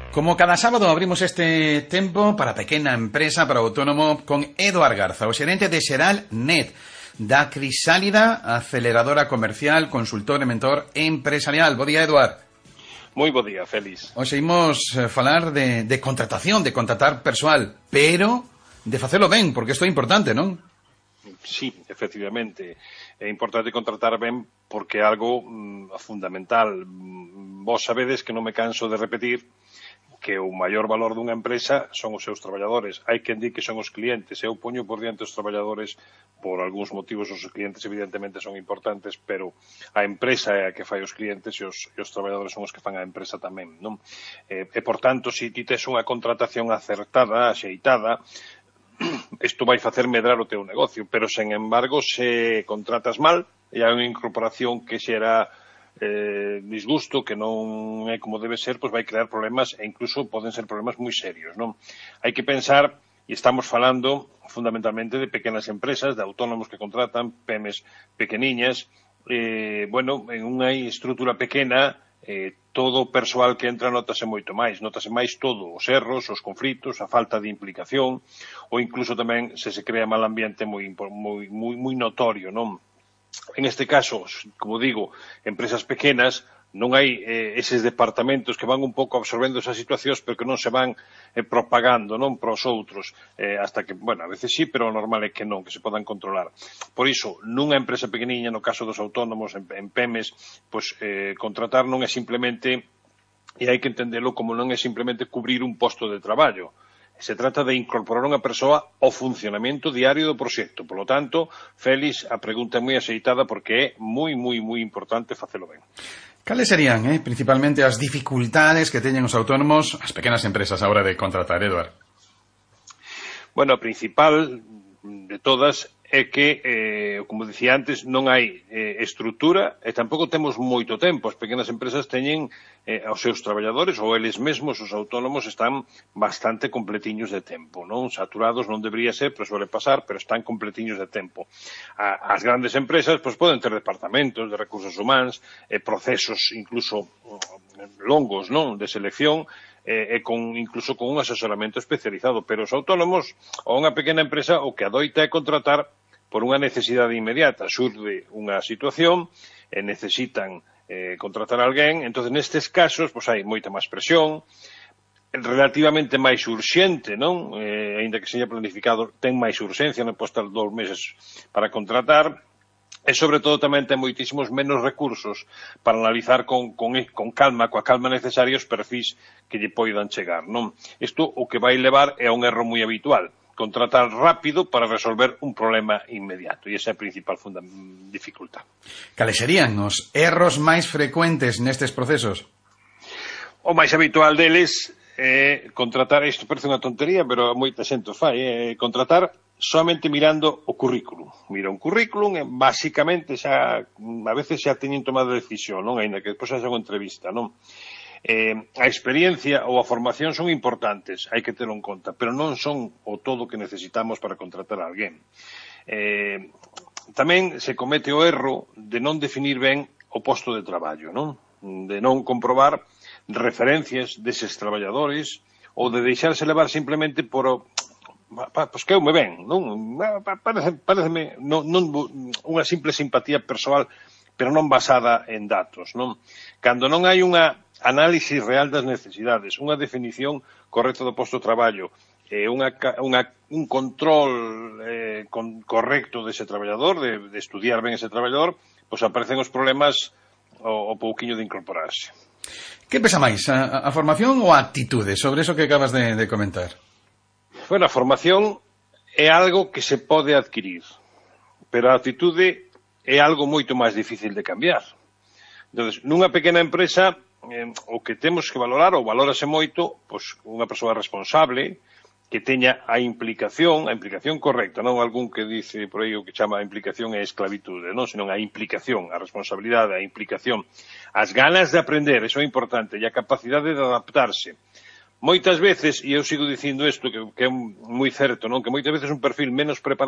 Como cada sábado abrimos este tempo para pequena empresa, para autónomo, con Eduard Garza, o xerente de Xeralnet, da Crisálida, aceleradora comercial, consultor e mentor empresarial. Bo día, Eduard. Moi bo día, Félix. Hoxe imos falar de contratación, de contratar persoal, pero de facelo ben, porque isto é importante, non? Sí, efectivamente. É importante contratar ben porque é algo fundamental. Vos sabedes que non me canso de repetir que o maior valor dunha empresa son os seus traballadores. Hai quen di que son os clientes. Eu poño por diante os traballadores por algúns motivos. Os clientes evidentemente son importantes, pero a empresa é a que fai os clientes e os traballadores son os que fan a empresa tamén, non? E por tanto, se ti tes unha contratación acertada, axeitada, isto vai facer medrar o teu negocio, pero, sen embargo, se contratas mal e hai unha incorporación que xera disgusto, que non é como debe ser, pois vai crear problemas e incluso poden ser problemas moi serios, non? Hai que pensar, e estamos falando fundamentalmente de pequenas empresas, de autónomos que contratan, PEMES pequeniñas, en unha estrutura pequena, todo o persoal que entra notase moito máis todo, os erros, os conflitos, a falta de implicación, ou incluso tamén se crea mal ambiente moi notorio, non? En este caso, como digo, empresas pequenas, non hai eses departamentos que van un pouco absorbendo esas situacións, pero que non se van propagando, non, para os outros, hasta que, a veces sí, pero o normal é que non, que se podan controlar. Por iso, nunha empresa pequeniña, no caso dos autónomos, en PEMES, pois contratar non é simplemente, e hai que entendelo como non é simplemente cubrir un posto de traballo. Se trata de incorporar unha persoa ao funcionamento diario do proxecto. Por lo tanto, Félix, a pregunta é moi axeitada porque é moi importante facelo ben. Cales serían, principalmente, as dificultades que teñen os autónomos, as pequenas empresas, a hora de contratar, Eduard? Bueno, a principal de todas é que, como dicía antes, non hai estrutura e tampouco temos moito tempo. As pequenas empresas teñen aos seus traballadores, ou eles mesmos, os autónomos, están bastante completiños de tempo, non? Saturados non debería ser, pero suele pasar, pero están completiños de tempo. As grandes empresas poden ter departamentos de recursos humanos, procesos incluso longos, non, de selección, incluso con un asesoramento especializado, pero os autónomos ou unha pequena empresa o que adoita é contratar por unha necesidade inmediata. Surde unha situación e necesitan contratar a alguén, entonces nestes casos hai moita máis presión, relativamente máis urxente, non? Aínda que seña planificado, ten máis urxencia, non pode estar 2 meses para contratar, e sobre todo tamén ten moitísimos menos recursos para analizar con calma, coa calma necesaria, os perfis que lle poidan chegar, non? Isto o que vai levar é a un erro moi habitual, contratar rápido para resolver un problema inmediato, e esa é a principal dificultad. Cales serían os erros máis frecuentes nestes procesos? O máis habitual deles é contratar, isto parece unha tontería, pero moita xente o fai, contratar solamente mirando o currículum. Mira un currículum e, basicamente, a veces xa teñen tomado decisión, non? Ainda que despois haxa unha entrevista, non? A experiencia ou a formación son importantes, hai que terlo en conta, pero non son o todo que necesitamos para contratar a alguén. Tamén se comete o erro de non definir ben o posto de traballo, non? De non comprobar referencias deses traballadores ou de deixarse levar simplemente por pois que eu me ven, non? Pareceme unha simple simpatía persoal, pero non basada en datos, non? Cando non hai unha análise real das necesidades, unha definición correcta do posto de traballo, un control correcto dese traballador, de estudiar ben ese traballador, pois aparecen os problemas o pouquiño de incorporarse. Que pesa máis, a formación ou a actitude, sobre eso que acabas de comentar? Bueno, a formación é algo que se pode adquirir, pero a actitude é algo moito máis difícil de cambiar. Entón, nunha pequena empresa, o que temos que valorar, ou valórase moito, pois unha persoa responsable, que teña a implicación correcta, non algún que dice por aí o que chama a implicación é esclavitude, non? Senón a implicación, a responsabilidade, a implicación, as ganas de aprender, eso é importante, e a capacidade de adaptarse. Moitas veces, e eu sigo dicindo isto, que é moi certo, non? Que moitas veces un perfil menos preparado